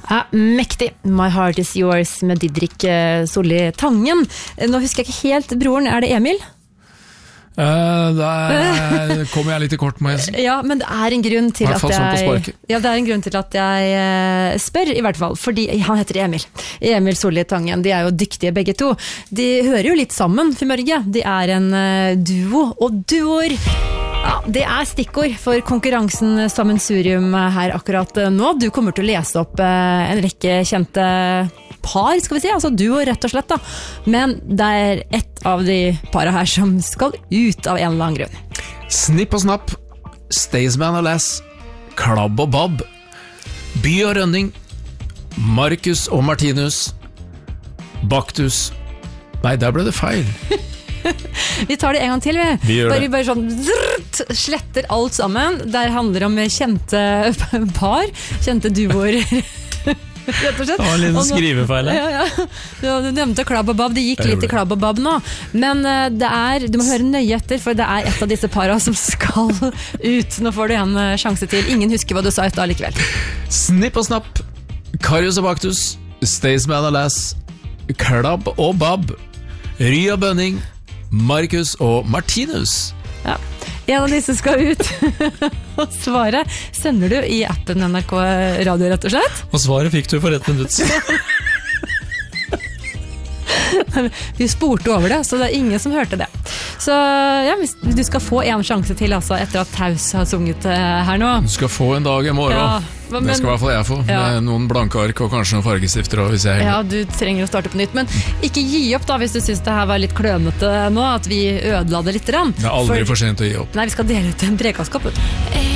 Mektig. My Heart Is Yours med Didrik Solli Tangen. Nå husker jeg ikke helt broren, det Emil? Der kommer jeg litt i kort, må jeg si. Ja, men det en grunn til at jeg det en grunn til at jeg spør, i hvert fall, fordi han heter Emil Solli Tangen. De jo dyktige begge to. De hører jo litt sammen for Mørge. De en duo, og duoer det stikkord for konkurransen Sammensurium her akkurat nå. Du kommer til å lese opp en rekke kjente par, skal vi si, altså duo rett og slett da. Men det ett av de paret her som skal ut av en eller annen grunn. Snipp og snapp, Staysman og Lass, Klabb og Bob, By og Rønning, Marcus og Martinus, Baktus. Nei, der ble det feil. Vi tar det en gang til, vi gjør det. Bare sånn sletter alt sammen. Der handler det om kjente par, kjente duoer. Rett og slett. Det var en liten skrivefeil. Ja. Du nevnte Klabb og Bob, det gikk litt i Klabb og Bob nå. Men du må høre nøye etter, for det ett av disse parene som skal ut. Nå får du en sjanse til. Ingen husker hva du sa etter likevel. Snipp og snapp, Karius og Baktus, Staysman og Lass, Klabb og Bob, Ry og Bønning, Marcus og Martinus. Ja, en av disse skal ut. Og svaret sender du i appen NRK Radio, rett og slett. Og svaret fikk du for 1 minutt. Vi spurte over det, så det ingen som hørte det. Så ja, du skal få en sjanse til altså, etter at Taus har sunget her nå. Du skal få en dag i morgen. Ja, det skal i hvert fall jeg få. Ja. Med noen blanke ark og kanskje noen fargestifter også, hvis jeg Ja, du trenger å starte på nytt. Men ikke gi opp da, hvis du synes det her var litt klønete nå, at vi ødela det litt. Det aldri for sent å gi opp. Nei, vi skal dele ut en brekastkopp.